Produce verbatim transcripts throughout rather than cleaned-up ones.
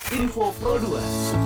Info Pro dua.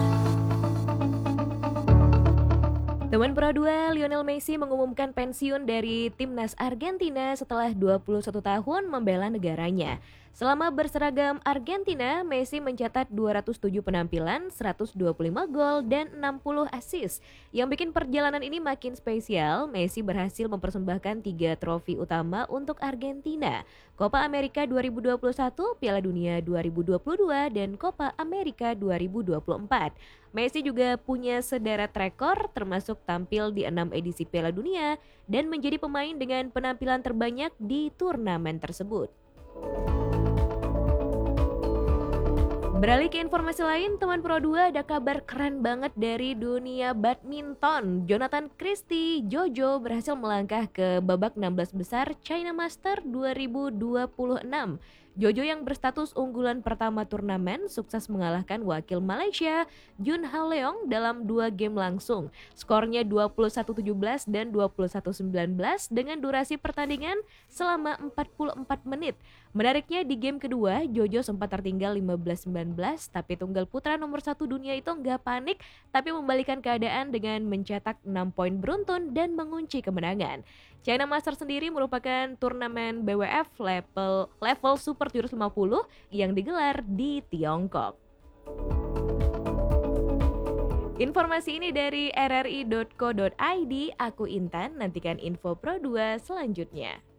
Teman Pro dua, Lionel Messi mengumumkan pensiun dari timnas Argentina setelah dua puluh satu tahun membela negaranya. Selama berseragam Argentina, Messi mencatat dua ratus tujuh penampilan, seratus dua puluh lima gol, dan enam puluh assist. Yang bikin perjalanan ini makin spesial, Messi berhasil mempersembahkan tiga trofi utama untuk Argentina. Copa America dua ribu dua puluh satu, Piala Dunia dua ribu dua puluh dua, dan Copa America dua ribu dua puluh empat. Messi juga punya sederet rekor termasuk tampil di enam edisi Piala Dunia dan menjadi pemain dengan penampilan terbanyak di turnamen tersebut. Beralih ke informasi lain, teman Pro dua, ada kabar keren banget dari dunia badminton. Jonathan Christie Jojo berhasil melangkah ke babak enam belas besar China Master dua ribu dua puluh enam. Jojo yang berstatus unggulan pertama turnamen sukses mengalahkan wakil Malaysia Jun Hao Leong dalam dua game langsung. Skornya dua puluh satu tujuh belas dan dua puluh satu sembilan belas dengan durasi pertandingan selama empat puluh empat menit. Menariknya di game kedua, Jojo sempat tertinggal lima belas sembilan belas, tapi tunggal putra nomor satu dunia itu nggak panik, tapi membalikan keadaan dengan mencetak enam poin beruntun dan mengunci kemenangan. China Master sendiri merupakan turnamen B W F level level Super tujuh ratus lima puluh yang digelar di Tiongkok. Informasi ini dari r r i dot co dot i d, aku Intan, nantikan info Pro dua selanjutnya.